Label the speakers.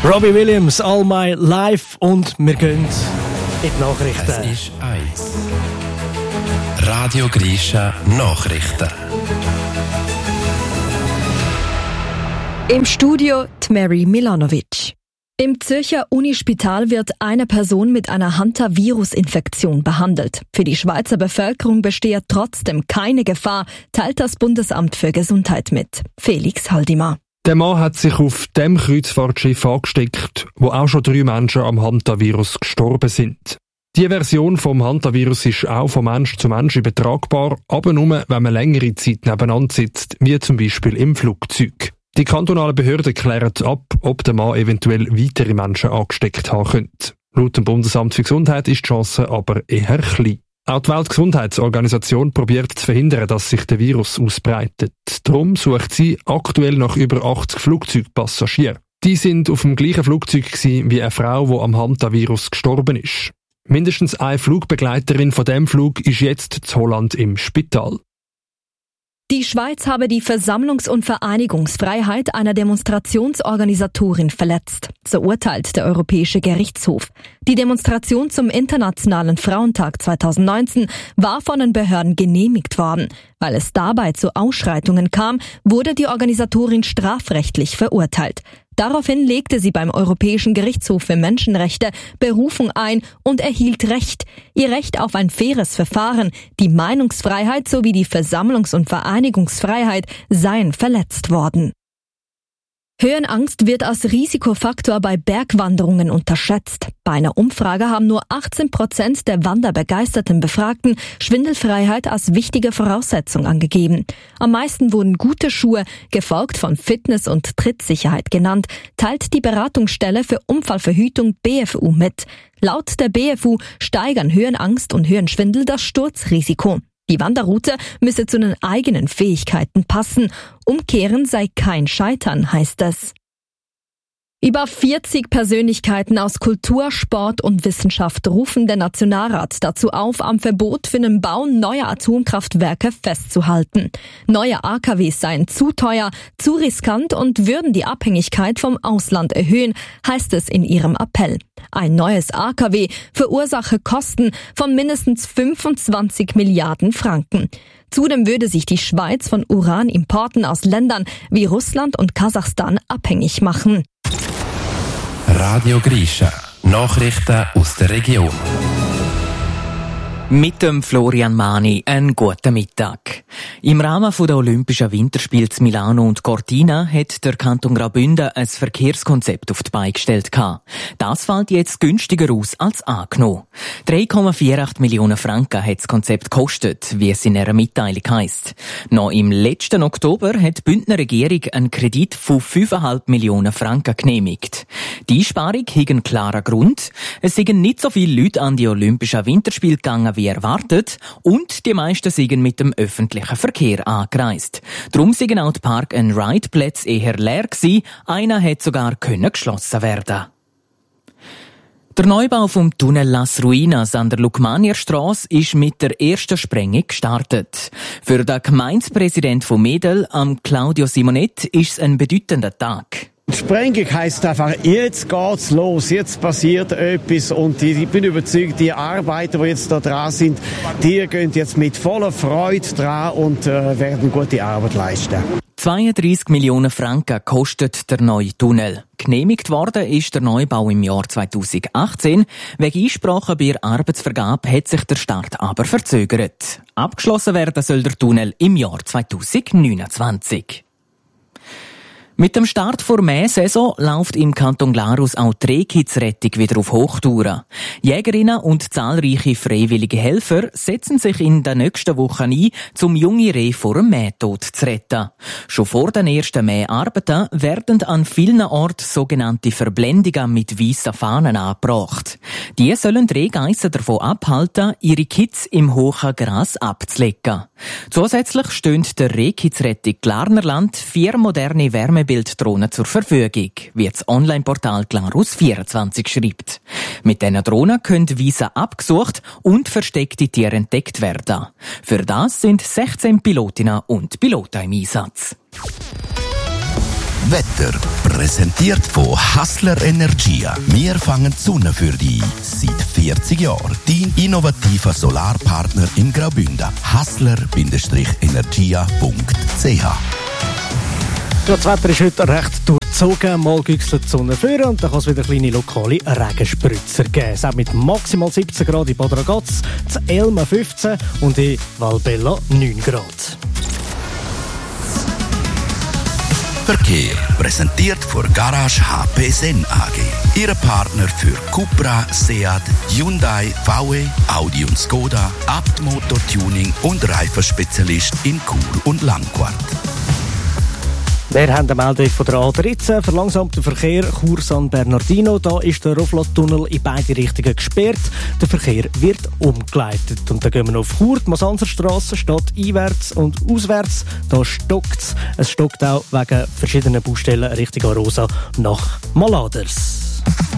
Speaker 1: Robbie Williams, All My Life, und wir gehen in die Nachrichten.
Speaker 2: Es ist 1. Radio Grisha Nachrichten.
Speaker 3: Im Studio die Mary Milanovic. Im Zürcher Unispital wird eine Person mit einer Hantavirus-Infektion behandelt. Für die Schweizer Bevölkerung bestehe trotzdem keine Gefahr, teilt das Bundesamt für Gesundheit mit. Felix Haldimer.
Speaker 4: Der Mann hat sich auf dem Kreuzfahrtschiff angesteckt, wo auch schon 3 Menschen am Hantavirus gestorben sind. Die Version vom Hantavirus ist auch von Mensch zu Mensch übertragbar, aber nur, wenn man längere Zeit nebeneinander sitzt, wie zum Beispiel im Flugzeug. Die kantonalen Behörden klären ab, ob der Mann eventuell weitere Menschen angesteckt haben könnte. Laut dem Bundesamt für Gesundheit ist die Chance aber eher klein. Auch die Weltgesundheitsorganisation probiert zu verhindern, dass sich der Virus ausbreitet. Darum sucht sie aktuell nach über 80 Flugzeugpassagieren. Die sind auf dem gleichen Flugzeug gewesen wie eine Frau, die am Hantavirus gestorben ist. Mindestens eine Flugbegleiterin von dem Flug ist jetzt zu Holland im Spital.
Speaker 3: Die Schweiz habe die Versammlungs- und Vereinigungsfreiheit einer Demonstrationsorganisatorin verletzt. So urteilt der Europäische Gerichtshof. Die Demonstration zum Internationalen Frauentag 2019 war von den Behörden genehmigt worden. Weil es dabei zu Ausschreitungen kam, wurde die Organisatorin strafrechtlich verurteilt. Daraufhin legte sie beim Europäischen Gerichtshof für Menschenrechte Berufung ein und erhielt Recht. Ihr Recht auf ein faires Verfahren, die Meinungsfreiheit sowie die Versammlungs- und Vereinigungsfreiheit seien verletzt worden. Höhenangst wird als Risikofaktor bei Bergwanderungen unterschätzt. Bei einer Umfrage haben nur 18% der wanderbegeisterten Befragten Schwindelfreiheit als wichtige Voraussetzung angegeben. Am meisten wurden gute Schuhe, gefolgt von Fitness und Trittsicherheit genannt, teilt die Beratungsstelle für Unfallverhütung BFU mit. Laut der BFU steigern Höhenangst und Höhenschwindel das Sturzrisiko. Die Wanderroute müsse zu den eigenen Fähigkeiten passen. Umkehren sei kein Scheitern, heißt es. Über 40 Persönlichkeiten aus Kultur, Sport und Wissenschaft rufen der Nationalrat dazu auf, am Verbot für den Bau neuer Atomkraftwerke festzuhalten. Neue AKWs seien zu teuer, zu riskant und würden die Abhängigkeit vom Ausland erhöhen, heißt es in ihrem Appell. Ein neues AKW verursache Kosten von mindestens 25 Milliarden Franken. Zudem würde sich die Schweiz von Uranimporten aus Ländern wie Russland und Kasachstan abhängig machen.
Speaker 2: Radio Grisha. Nachrichten aus der Region.
Speaker 5: Mit dem Florian Mani einen guten Mittag. Im Rahmen der Olympischen Winterspiele in Milano und Cortina hat der Kanton Graubünden ein Verkehrskonzept auf die Beine gestellt. Das fällt jetzt günstiger aus als angenommen. 3,48 Millionen Franken hat das Konzept gekostet, wie es in einer Mitteilung heisst. Noch im letzten Oktober hat die Bündner Regierung einen Kredit von 5,5 Millionen Franken genehmigt. Die Einsparung hat einen klaren Grund. Es sind nicht so viele Leute an die Olympischen Winterspiele gegangen wie erwartet und die meisten sind mit dem öffentlichen Verkehr angereist. Darum sind auch die Park-and-Ride-Plätze eher leer gewesen. Einer hätte sogar geschlossen werden. Der Neubau vom Tunnel Las Ruinas an der Lukmanierstrasse ist mit der ersten Sprengung gestartet. Für den Gemeindepräsident von Medel, Claudio Simonet, ist es ein bedeutender Tag.
Speaker 6: Die Sprengung heisst einfach, jetzt geht's los, jetzt passiert etwas und ich bin überzeugt, die Arbeiter, die jetzt da dran sind, die gehen jetzt mit voller Freude dran und werden gute Arbeit leisten.
Speaker 5: 32 Millionen Franken kostet der neue Tunnel. Genehmigt worden ist der Neubau im Jahr 2018. Wegen Einsprachen bei der Arbeitsvergabe hat sich der Start aber verzögert. Abgeschlossen werden soll der Tunnel im Jahr 2029. Mit dem Start der Mähsaison läuft im Kanton Glarus auch die Rehkitzrettung wieder auf Hochtouren. Jägerinnen und zahlreiche freiwillige Helfer setzen sich in den nächsten Wochen ein, um junge Rehe vor dem Mähtod zu retten. Schon vor den ersten Mäharbeiten werden an vielen Orten sogenannte Verblendungen mit weissen Fahnen angebracht. Die sollen die Rehgeissen davon abhalten, ihre Kitz im hohen Gras abzulegen. Zusätzlich stehen der Rehkitzrettung Glarnerland 4 moderne Wärmebilddrohnen zur Verfügung, wie das Online-Portal Glarus24 schreibt. Mit diesen Drohnen können Wiesen abgesucht und versteckte Tiere entdeckt werden. Für das sind 16 Pilotinnen und Piloten im Einsatz.
Speaker 7: Wetter präsentiert von Hassler Energia. Wir fangen die Sonne für dich seit 40 Jahren. Dein innovativer Solarpartner in Graubünden. Hassler-energia.ch.
Speaker 1: Ja, das Wetter ist heute recht durchzogen. Mal güchselt die Sonne vor und dann kann es wieder kleine lokale Regenspritzer geben. Es hat mit maximal 17 Grad in Bad Ragaz, zu Elma 15 und in Valbella 9 Grad.
Speaker 7: Verkehr präsentiert von Garage HP Sen AG. Ihre Partner für Cupra, Seat, Hyundai, VW, Audi und Skoda, Abt Motor Tuning und Reifenspezialist in Chur und Langquart.
Speaker 1: Wir haben eine Meldung von der A13, verlangsamter Verkehr Chur-San Bernardino. Da ist der Roflat-Tunnel in beide Richtungen gesperrt. Der Verkehr wird umgeleitet. Und dann gehen wir auf Chur, die Masanzerstrasse steht einwärts und auswärts. Da stockt es. Es stockt auch wegen verschiedenen Baustellen Richtung Arosa nach Maladers.